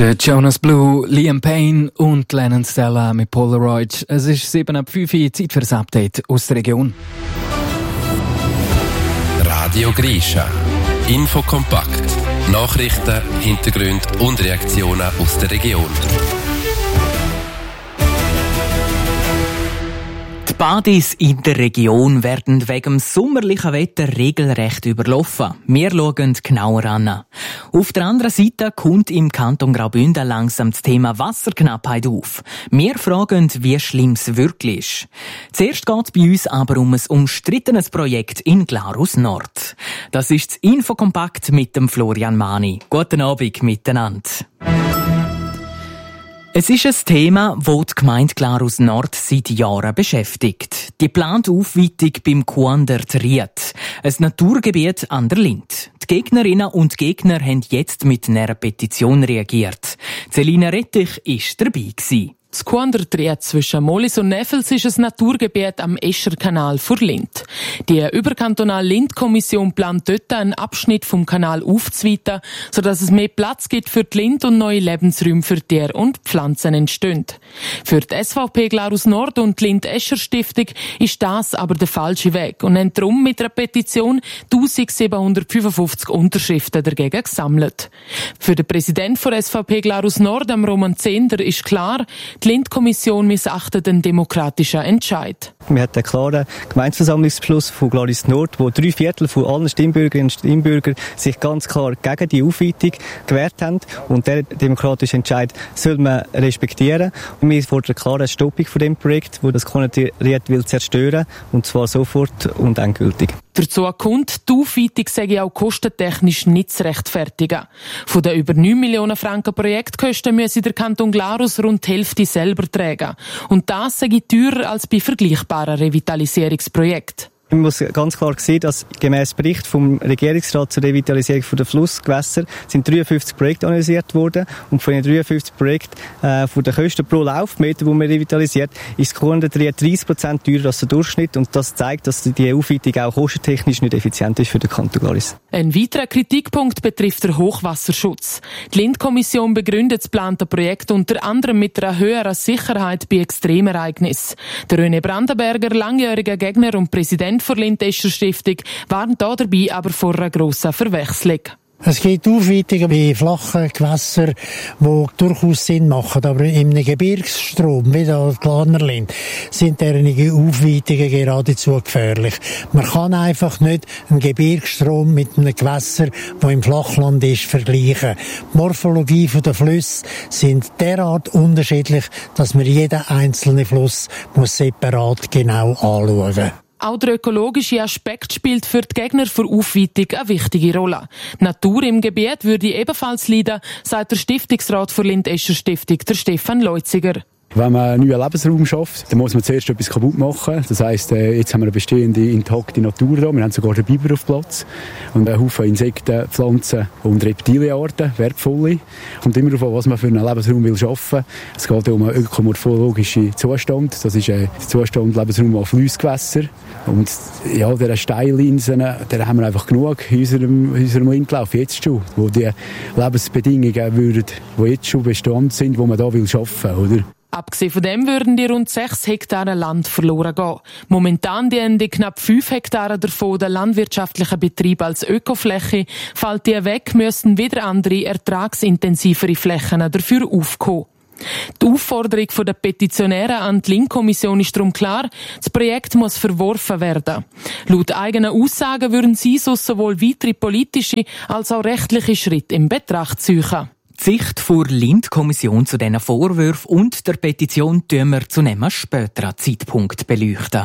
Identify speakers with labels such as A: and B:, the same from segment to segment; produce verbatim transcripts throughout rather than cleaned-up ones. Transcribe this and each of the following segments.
A: Der Jonas Blue, Liam Payne und Lennon Stella mit Polaroid. Es ist sieben ab fünf Uhr, Zeit für ein Update aus der Region.
B: Radio Grisha. Infokompakt. Nachrichten, Hintergründe und Reaktionen aus der Region.
C: Die Badis in der Region werden wegen dem sommerlichen Wetter regelrecht überlaufen. Wir schauen genauer an. Auf der anderen Seite kommt im Kanton Graubünden langsam das Thema Wasserknappheit auf. Wir fragen, wie schlimm es wirklich ist. Zuerst geht es bei uns aber um ein umstrittenes Projekt in Glarus Nord. Das ist das Infokompakt mit dem Florian Mani. Guten Abend miteinander. Es ist ein Thema, das die Gemeinde Glarus Nord seit Jahren beschäftigt. Die geplante Aufweitung beim Kuander Triet, ein Naturgebiet an der Lind. Die Gegnerinnen und Gegner haben jetzt mit einer Petition reagiert. Celina Rettich war dabei gewesen.
D: Das Kuander Triet zwischen Mollis und Neffels ist ein Naturgebiet am Escherkanal vor Lind. Die überkantonale Lind-Kommission plant dort einen Abschnitt vom Kanal aufzuweiten, sodass es mehr Platz gibt für die Lind und neue Lebensräume für Tiere und Pflanzen entstehen. Für die S V P Glarus Nord und die Lind-Escher-Stiftung ist das aber der falsche Weg und haben darum mit einer Petition eintausendsiebenhundertfünfundfünfzig Unterschriften dagegen gesammelt. Für den Präsidenten der S V P Glarus Nord, am Roman Zehnder, ist klar, die Lind-Kommission missachtet den demokratischen Entscheid.
E: Wir hatten einen klaren Gemeindeversammlungsbeschluss von Glarus Nord, wo drei Viertel von allen Stimmbürgerinnen und Stimmbürgern sich ganz klar gegen die Aufweitung gewehrt haben. Und diesen demokratischen Entscheid soll man respektieren. Und wir fordern klar eine Stoppung von dem Projekt, das das Kuander Triet will zerstören, und zwar sofort und endgültig.
D: Dazu kommt, die Aufweitung sei auch kostentechnisch nicht zu rechtfertigen. Von den über neun Millionen Franken Projektkosten müsse der Kanton Glarus rund die Hälfte selber tragen. Und das sei teurer als bei vergleichbaren Revitalisierungsprojekten.
E: Man muss ganz klar sehen, dass gemäss Bericht vom Regierungsrat zur Revitalisierung der Flussgewässer sind dreiundfünfzig Projekte analysiert worden. Und von den dreiundfünfzig Projekten, äh, von den Kosten pro Laufmeter, die man revitalisiert, ist das Kuander Triet dreißig Prozent teurer als der Durchschnitt. Und das zeigt, dass die Aufweitung auch kostentechnisch nicht effizient ist für den Kanton Glarus.
D: Ein weiterer Kritikpunkt betrifft den Hochwasserschutz. Die Lind-Kommission begründet das geplante Projekt unter anderem mit einer höheren Sicherheit bei Extremereignissen. Der René Brandenberger, langjähriger Gegner und Präsident der Lind-Escher-Stiftung, waren da dabei aber vor einer grossen Verwechslung.
F: Es gibt Aufweitungen bei flachen Gewässern, die durchaus Sinn machen. Aber in einem Gebirgsstrom, wie der Glarnerlind, sind derartige Aufweitungen geradezu gefährlich. Man kann einfach nicht einen Gebirgsstrom mit einem Gewässer, das im Flachland ist, vergleichen. Die Morphologie der Flüsse sind derart unterschiedlich, dass man jeden einzelnen Fluss muss separat genau anschauen muss.
D: Auch der ökologische Aspekt spielt für die Gegner für Aufweitung eine wichtige Rolle. Die Natur im Gebiet würde ebenfalls leiden, sagt der Stiftungsrat für Lind-Escher-Stiftung, der Stefan Leutziger.
G: Wenn man einen neuen Lebensraum schafft, dann muss man zuerst etwas kaputt machen. Das heisst, jetzt haben wir eine bestehende, intakte Natur da. Wir haben sogar den Biber auf Platz. Und einen Haufen Insekten, Pflanzen und Reptilienarten, wertvolle. Kommt immer darauf an, was man für einen Lebensraum will schaffen. Es geht um einen ökomorphologischen Zustand. Das ist der Zustand Lebensraum an Flussgewässer. Und ja, dieser Steilinseln, der haben wir einfach genug in unserem, in unserem Lindlauf, jetzt schon. Wo die Lebensbedingungen würden, die jetzt schon Bestand sind, die man da will schaffen, oder?
D: Abgesehen von dem würden die rund sechs Hektare Land verloren gehen. Momentan dienen die knapp fünf Hektare davon der landwirtschaftlichen Betrieb als Ökofläche. Fällt die weg, müssen wieder andere, ertragsintensivere Flächen dafür aufkommen. Die Aufforderung der Petitionäre an die Lind-Kommission ist darum klar, das Projekt muss verworfen werden. Laut eigenen Aussagen würden sie so sowohl weitere politische als auch rechtliche Schritte in Betracht ziehen.
C: Die Sicht der Lind-Kommission zu diesen Vorwürfen und der Petition tun wir zu einem späteren Zeitpunkt beleuchten.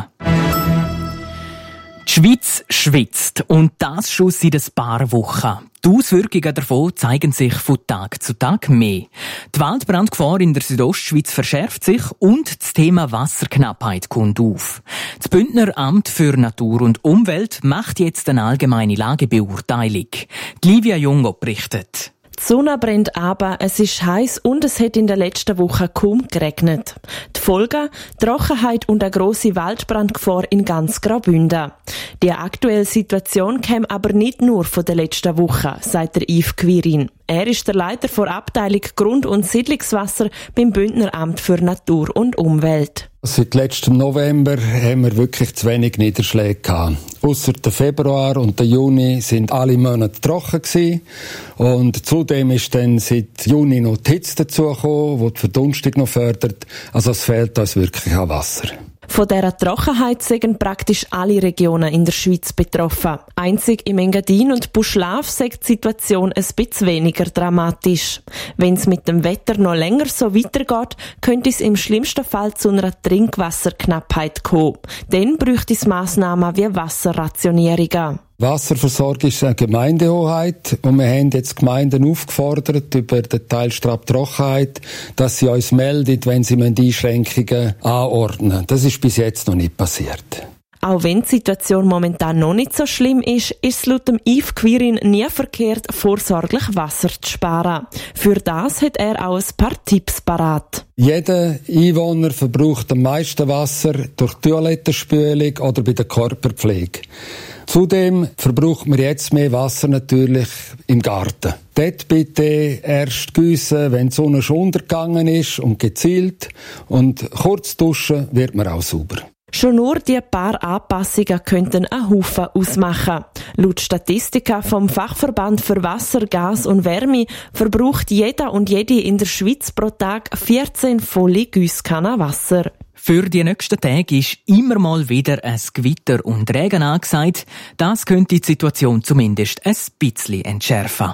C: Die Schweiz schwitzt und das schon seit ein paar Wochen. Die Auswirkungen davon zeigen sich von Tag zu Tag mehr. Die Waldbrandgefahr in der Südostschweiz verschärft sich und das Thema Wasserknappheit kommt auf. Das Bündner Amt für Natur und Umwelt macht jetzt eine allgemeine Lagebeurteilung. Die Livia Jungo berichtet.
H: Die Sonne brennt aber, es ist heiß und es hat in der letzten Woche kaum geregnet. Die Folge? Trockenheit und eine grosse Waldbrandgefahr in ganz Graubünden. Die aktuelle Situation käme aber nicht nur von der letzten Woche, sagt der Yves Quirin. Er ist der Leiter der Abteilung Grund- und Siedlungswasser beim Bündneramt für Natur und Umwelt.
I: Seit letztem November haben wir wirklich zu wenig Niederschläge gehabt. Ausser der Februar und der Juni sind alle Monate trocken gewesen. Und zudem ist dann seit Juni noch die Hitze dazugekommen, die die Verdunstung noch fördert. Also es fehlt uns wirklich an Wasser.
H: Von dieser Trockenheit sind praktisch alle Regionen in der Schweiz betroffen. Einzig im Engadin und Buschlaf sei die Situation ein bisschen weniger dramatisch. Wenn es mit dem Wetter noch länger so weitergeht, könnte es im schlimmsten Fall zu einer Trinkwasserknappheit kommen. Dann bräuchte es Massnahmen wie Wasserrationierungen.
I: Wasserversorgung ist eine Gemeindehoheit und wir haben jetzt Gemeinden aufgefordert über den Teilstab Trockenheit, dass sie uns melden, wenn sie Einschränkungen anordnen. Das ist bis jetzt noch nicht passiert.
H: Auch wenn die Situation momentan noch nicht so schlimm ist, ist es laut dem Yves Quirin nie verkehrt, vorsorglich Wasser zu sparen. Für das hat er auch ein paar Tipps parat.
I: Jeder Einwohner verbraucht am meisten Wasser durch Toilettenspülung oder bei der Körperpflege. Zudem verbraucht man jetzt mehr Wasser natürlich im Garten. Dort bitte erst gießen, wenn die Sonne schon untergegangen ist und gezielt. Und kurz duschen wird man auch sauber.
H: Schon nur die paar Anpassungen könnten einen Haufen ausmachen. Laut Statistika vom Fachverband für Wasser, Gas und Wärme verbraucht jeder und jede in der Schweiz pro Tag vierzehn volle Giesskannen Wasser.
C: Für die nächsten Tage ist immer mal wieder ein Gewitter und Regen angesagt. Das könnte die Situation zumindest ein bisschen entschärfen.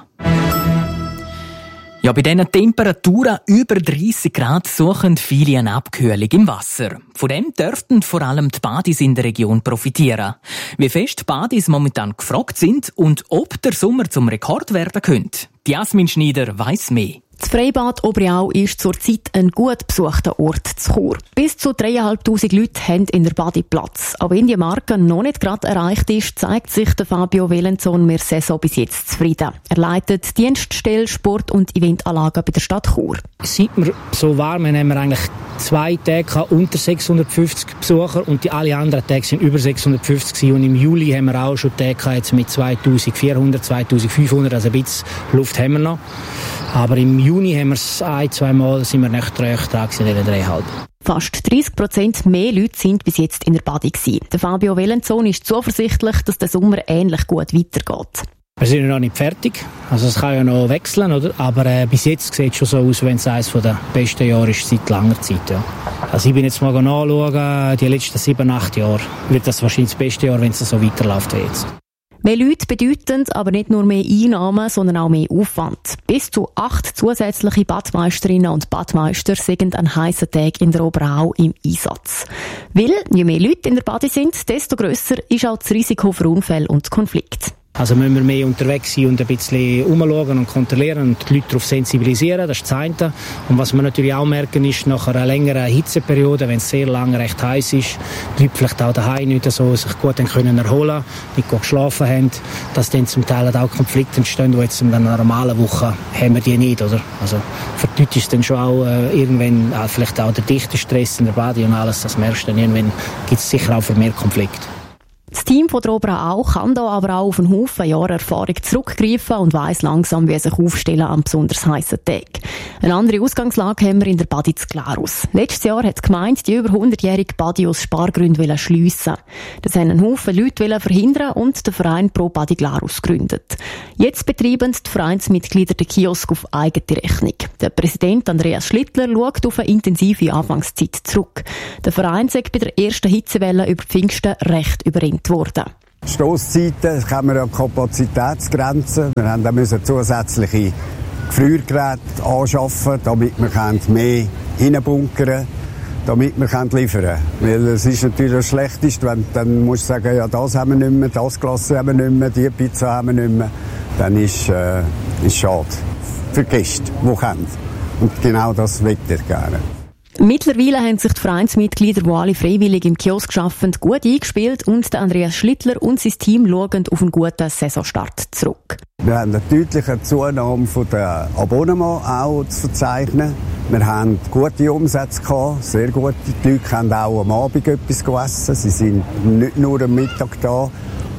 C: Ja, bei diesen Temperaturen über dreissig Grad suchen viele eine Abkühlung im Wasser. Von dem dürften vor allem die Badis in der Region profitieren. Wie fest die Badis momentan gefragt sind und ob der Sommer zum Rekord werden könnte. Jasmin Schneider weiss mehr.
J: Das Freibad Obriau ist zurzeit ein gut besuchter Ort zu Chur. Bis zu dreitausendfünfhundert Leute haben in der Badi Platz. Auch wenn die Marke noch nicht gerade erreicht ist, zeigt sich der Fabio Wellenzon mit Saison bis jetzt zufrieden. Er leitet Dienststelle, Sport- und Eventanlagen bei der Stadt Chur.
K: Seit wir so warm haben, haben wir eigentlich zwei Tage unter sechshundertfünfzig Besucher und die alle anderen Tage sind über sechshundertfünfzig gewesen. Und im Juli haben wir auch schon Tage jetzt mit zweitausendvierhundert, zweitausendfünfhundert, also ein bisschen Luft haben wir noch. Aber im Juni haben wir es ein, zwei Mal, sind wir nicht recht dran in den dreieinhalb.
J: Fast dreissig Prozent mehr Leute sind bis jetzt in der Badi gewesen. Der Fabio Wellenzon ist zuversichtlich, dass der Sommer ähnlich gut weitergeht.
K: Wir sind ja noch nicht fertig, also es kann ja noch wechseln, oder? Aber äh, bis jetzt sieht es schon so aus, wenn es eines der besten Jahre ist seit langer Zeit. Ja. Also ich bin jetzt mal nachschauen, die letzten sieben, acht Jahre wird das wahrscheinlich das beste Jahr, wenn es so weiterläuft wie jetzt.
J: Mehr Leute bedeuten aber nicht nur mehr Einnahmen, sondern auch mehr Aufwand. Bis zu acht zusätzliche Badmeisterinnen und Badmeister sind an heissen Tagen in der Oberau im Einsatz. Weil, je mehr Leute in der Badi sind, desto grösser ist auch das Risiko für Unfälle und Konflikte.
K: Also müssen wir mehr unterwegs sein und ein bisschen umschauen und kontrollieren und die Leute darauf sensibilisieren, das ist das eine. Und was wir natürlich auch merken, ist, nach einer längeren Hitzeperiode, wenn es sehr lange recht heiß ist, die Leute vielleicht auch daheim nicht so sich gut können erholen, nicht gut geschlafen haben, dass dann zum Teil auch Konflikte entstehen, die jetzt in einer normalen Woche haben wir die nicht, oder? Also für die Leute ist dann schon auch äh, irgendwann äh, vielleicht auch der dichte Stress in der Badi und alles, das merkst du dann irgendwann, gibt es sicher auch für mehr Konflikte.
J: Das Team von der Oberau kann da aber auch auf einen Haufen Jahre Erfahrung zurückgreifen und weiss langsam, wie sich aufstellen an besonders heissen Tagen. Eine andere Ausgangslage haben wir in der Badi zu Glarus. Letztes Jahr hat die Gemeinde die über hundertjährige Badi aus Spargründen schliessen. Das haben einen Haufen Leute verhindern und den Verein Pro Badi Glarus gegründet. Jetzt betreiben die Vereinsmitglieder den Kiosk auf eigene Rechnung. Der Präsident Andreas Schlittler schaut auf eine intensive Anfangszeit zurück. Der Verein sagt bei der ersten Hitzewelle über Pfingsten recht überrennt worden.
L: Stosszeiten haben wir ja Kapazitätsgrenzen. Wir haben dann zusätzliche Gefriergeräte anschaffen, damit wir mehr hineinbunkern, damit wir liefern können. Weil es ist natürlich das Schlechteste, wenn dann musst du sagen, ja, das haben wir nicht mehr, das Glas haben wir nicht mehr, die Pizza haben wir nicht mehr. Dann ist es äh, schade für die Gäste, die kommen. Und genau das will ich gerne.
J: Mittlerweile haben sich die Vereinsmitglieder, die alle freiwillig im Kiosk arbeiten, gut eingespielt und der Andreas Schlittler und sein Team schauen auf einen guten Saisonstart zurück.
L: Wir haben eine deutliche Zunahme der Abonnements auch zu verzeichnen. Wir haben gute Umsätze gehabt, sehr gute. Die Leute haben auch am Abend etwas gegessen. Sie sind nicht nur am Mittag da.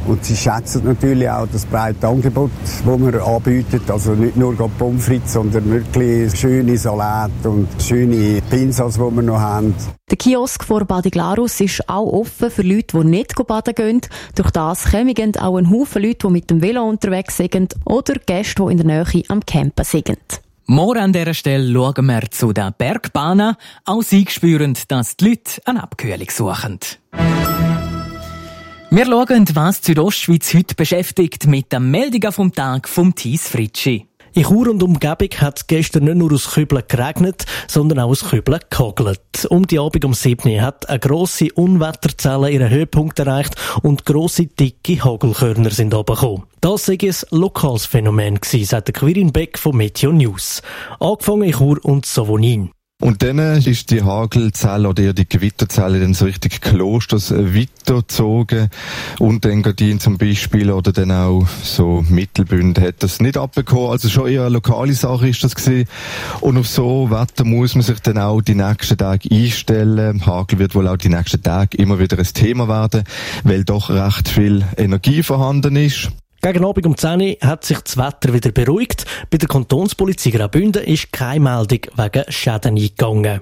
L: Und sie schätzen natürlich auch das breite Angebot, das man anbietet. Also nicht nur Pommes frites, sondern wirklich schöne Salate und schöne Pinsas, die wir noch haben.
J: Der Kiosk vor Badi Glarus ist auch offen für Leute, die nicht baden gehen. Durch das kommen auch ein Haufen Leute, die mit dem Velo unterwegs sind oder Gäste, die in der Nähe am Campen sind.
C: Morgen an dieser Stelle schauen wir zu den Bergbahnen. Auch sie spüren, dass die Leute eine Abkühlung suchen. Wir schauen, was die Südostschweiz heute beschäftigt, mit den Meldungen vom Tag vom Thies Fritschi.
M: In Chur und Umgebung hat es gestern nicht nur aus Kübeln geregnet, sondern auch aus Kübeln gehagelt. Um die Abend um sieben Uhr hat eine grosse Unwetterzelle ihren Höhepunkt erreicht und grosse, dicke Hagelkörner sind runtergekommen. Das sei ein lokales Phänomen gewesen, sagt der Quirin Beck von Meteo News. Angefangen in Chur und Savonin.
N: Und dann ist die Hagelzelle oder eher die Gewitterzelle dann so richtig Klosters weitergezogen. Und Engadin zum Beispiel oder dann auch so Mittelbünd hat das nicht abbekommen. Also schon eher eine lokale Sache ist das gewesen. Und auf so Wetter muss man sich dann auch die nächsten Tage einstellen. Hagel wird wohl auch die nächsten Tage immer wieder ein Thema werden, weil doch recht viel Energie vorhanden ist.
M: Gegen Abend um zehn Uhr hat sich das Wetter wieder beruhigt. Bei der Kantonspolizei Graubünden ist keine Meldung wegen Schäden eingegangen.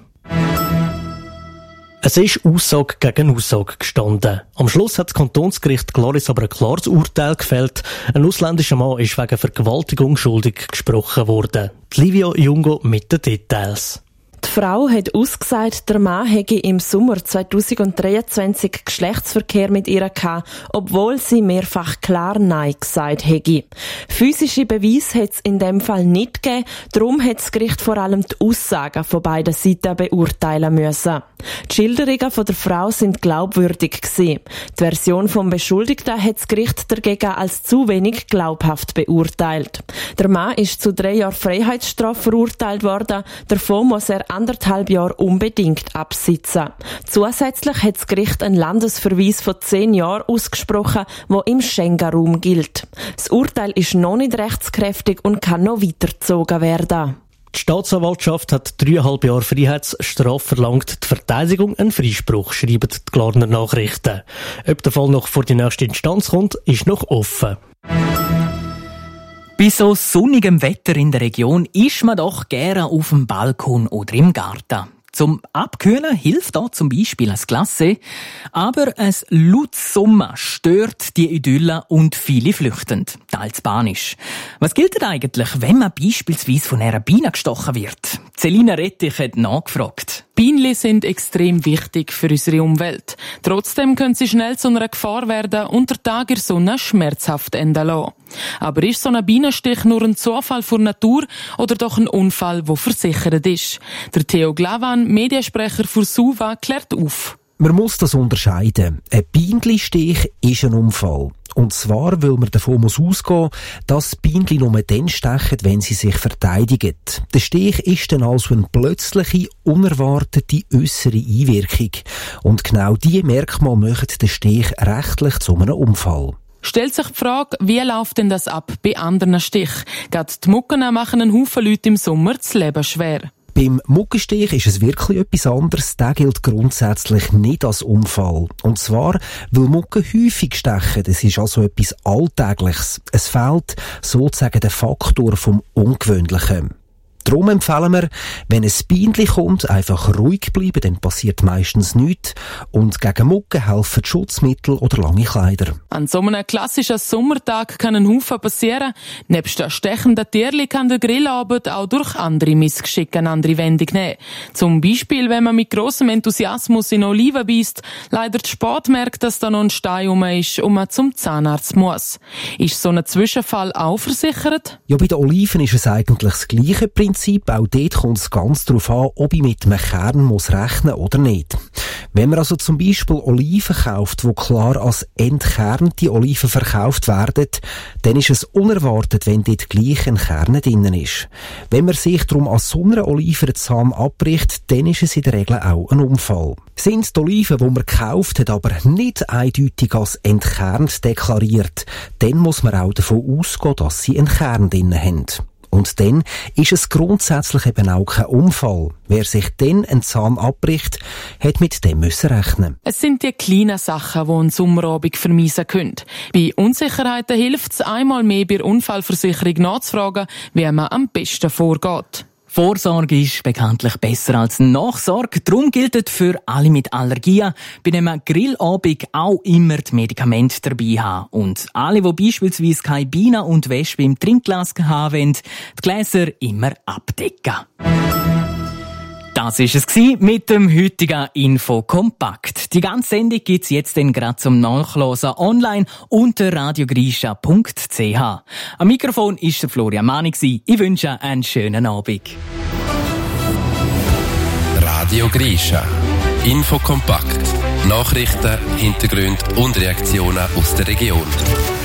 M: Es ist Aussage gegen Aussage gestanden. Am Schluss hat das Kantonsgericht Glaris aber ein klares Urteil gefällt. Ein ausländischer Mann ist wegen Vergewaltigung schuldig gesprochen worden. Livio Jungo mit den Details.
H: Die Frau hat ausgesagt, der Mann hätte im Sommer zweitausenddreiundzwanzig Geschlechtsverkehr mit ihr gehabt, obwohl sie mehrfach klar Nein gesagt hätte. Physische Beweise hat es in dem Fall nicht gegeben, darum hat das Gericht vor allem die Aussagen von beiden Seiten beurteilen müssen. Die Schilderungen von der Frau sind glaubwürdig gewesen. Die Version vom Beschuldigten hat das Gericht dagegen als zu wenig glaubhaft beurteilt. Der Mann ist zu drei Jahren Freiheitsstrafe verurteilt worden, davon muss er anderthalb Jahre unbedingt absitzen. Zusätzlich hat das Gericht einen Landesverweis von zehn Jahren ausgesprochen, der im Schengen-Raum gilt. Das Urteil ist noch nicht rechtskräftig und kann noch weitergezogen werden.
M: Die Staatsanwaltschaft hat dreieinhalb Jahre Freiheitsstrafe verlangt. Die Verteidigung einen Freispruch, schreiben die Glarner Nachrichten. Ob der Fall noch vor die nächste Instanz kommt, ist noch offen.
C: Bei so sonnigem Wetter in der Region ist man doch gerne auf dem Balkon oder im Garten. Zum Abkühlen hilft da zum Beispiel ein Glas, aber ein lautes Sommer stört die Idylle und viele flüchten, teils panisch. Was gilt eigentlich, wenn man beispielsweise von einer Biene gestochen wird? Selina Rettich hat nachgefragt.
D: Bienen sind extrem wichtig für unsere Umwelt. Trotzdem können sie schnell zu einer Gefahr werden und der Tag in der Sonne schmerzhaft enden lassen. Aber ist so ein Bienenstich nur ein Zufall von Natur oder doch ein Unfall, der versichert ist? Der Theo Glavan, Mediensprecher für SUVA, klärt auf.
O: Man muss das unterscheiden. Ein Bienenstich ist ein Unfall. Und zwar, weil man davon muss ausgehen, dass Bienen nur dann stechen, wenn sie sich verteidigen. Der Stich ist dann also eine plötzliche, unerwartete äußere Einwirkung. Und genau diese Merkmale machen den Stich rechtlich zu einem Unfall.
D: Stellt sich die Frage, wie läuft denn das ab bei anderen Stichen? Gerade die Mucken machen einen Haufen Leute im Sommer das Leben schwer.
O: Beim Muggenstich ist es wirklich etwas anderes. Der gilt grundsätzlich nicht als Unfall. Und zwar, weil Muggen häufig stechen. Das ist also etwas Alltägliches. Es fehlt sozusagen der Faktor vom Ungewöhnlichen. Darum empfehlen wir, wenn ein Bienchen kommt, einfach ruhig bleiben, dann passiert meistens nichts. Und gegen Muggen helfen Schutzmittel oder lange Kleider.
D: An so einem klassischen Sommertag kann ein Haufen passieren. Nebst den stechenden Tierchen kann der Grillabend auch durch andere Missgeschicke eine andere Wendung nehmen. Zum Beispiel, wenn man mit grossem Enthusiasmus in Oliven beißt, leider zu spät merkt, dass da noch ein Stein rum ist und man zum Zahnarzt muss. Ist so ein Zwischenfall auch versichert?
O: Ja, bei den Oliven ist es eigentlich das gleiche Prinzip. Auch dort kommt es ganz darauf an, ob ich mit einem Kern muss rechnen oder nicht. Wenn man also zum Beispiel Oliven kauft, die klar als entkernte Oliven verkauft werden, dann ist es unerwartet, wenn dort gleich ein Kern drin ist. Wenn man sich darum an so einer Olive den Zahn abbricht, dann ist es in der Regel auch ein Unfall. Sind die Oliven, die man kauft, hat aber nicht eindeutig als entkernt deklariert, dann muss man auch davon ausgehen, dass sie einen Kern drin haben. Und dann ist es grundsätzlich eben auch kein Unfall. Wer sich dann einen Zahn abbricht, hat mit dem müssen rechnen.
D: Es sind die kleinen Sachen, die einen Sommerabend vermiesen können. Bei Unsicherheiten hilft es einmal mehr bei der Unfallversicherung nachzufragen, wie man am besten vorgeht.
C: Vorsorge ist bekanntlich besser als Nachsorge. Darum gilt es für alle mit Allergien, bei einem Grillabend auch immer die Medikamente dabei haben. Und alle, die beispielsweise keine Bienen und Wespen im Trinkglas haben wollen, die Gläser immer abdecken. Das war es mit dem heutigen Infokompakt. Die ganze Sendung gibt es jetzt gerade zum Nachlesen online unter radiogrisha punkt c h. Am Mikrofon war der Florian Mani. Ich wünsche einen schönen Abend.
B: Radio Grisha. Infokompakt. Nachrichten, Hintergründe und Reaktionen aus der Region.